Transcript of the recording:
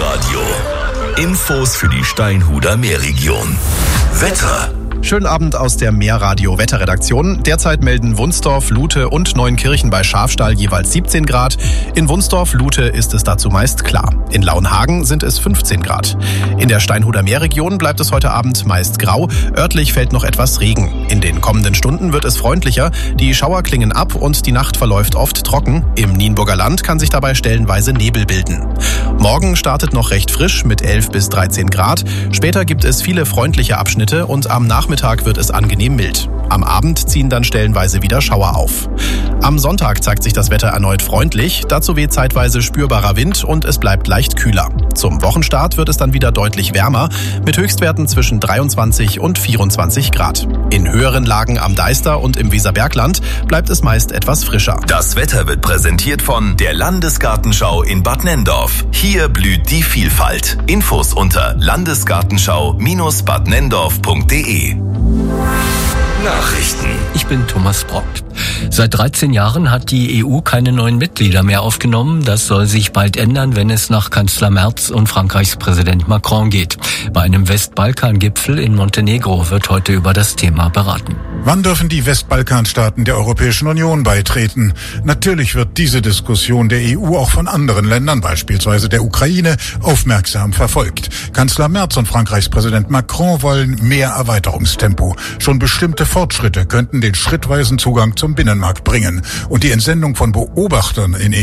Meerradio. Infos für die Steinhuder Meerregion. Wetter. Schönen Abend aus der Meerradio-Wetterredaktion. Derzeit melden Wunsdorf, Lute und Neuenkirchen bei Schafstall jeweils 17 Grad. In Wunsdorf, Lute ist es dazu meist klar. In Lauenhagen sind es 15 Grad. In der Steinhuder Meerregion bleibt es heute Abend meist grau. Örtlich fällt noch etwas Regen. In den kommenden Stunden wird es freundlicher. Die Schauer klingen ab und die Nacht verläuft oft trocken. Im Nienburger Land kann sich dabei stellenweise Nebel bilden. Morgen startet noch recht frisch mit 11 bis 13 Grad. Später gibt es viele freundliche Abschnitte und am Nachmittag wird es angenehm mild. Am Abend ziehen dann stellenweise wieder Schauer auf. Am Sonntag zeigt sich das Wetter erneut freundlich. Dazu weht zeitweise spürbarer Wind und es bleibt leicht kühler. Zum Wochenstart wird es dann wieder deutlich wärmer mit Höchstwerten zwischen 23 und 24 Grad. In höheren Lagen am Deister und im Weserbergland bleibt es meist etwas frischer. Das Wetter wird präsentiert von der Landesgartenschau in Bad Nenndorf. Hier blüht die Vielfalt. Infos unter landesgartenschau-badnenndorf.de. Nachrichten. Ich bin Thomas Brock. Seit 13 Jahren hat die EU keine neuen Mitglieder mehr aufgenommen. Das soll sich bald ändern, wenn es nach Kanzler Merz und Frankreichs Präsident Macron geht. Bei einem Westbalkan-Gipfel in Montenegro wird heute über das Thema beraten. Wann dürfen die Westbalkanstaaten der Europäischen Union beitreten? Natürlich wird diese Diskussion der EU auch von anderen Ländern, beispielsweise der Ukraine, aufmerksam verfolgt. Kanzler Merz und Frankreichs Präsident Macron wollen mehr Erweiterungstempo. Schon bestimmte Fortschritte könnten den schrittweisen Zugang zum Binnenmarkt bringen. Und die Entsendung von Beobachtern in